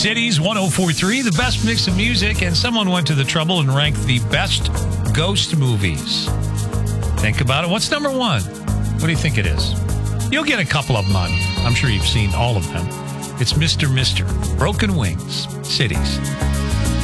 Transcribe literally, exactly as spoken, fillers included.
Cities one oh four point three, the best mix of music, and someone went to the trouble and ranked the best ghost movies. Think about it. What's number one? What do you think it is? You'll get a couple of them on here. I'm sure you've seen all of them. It's Mister Mister Broken Wings, Cities.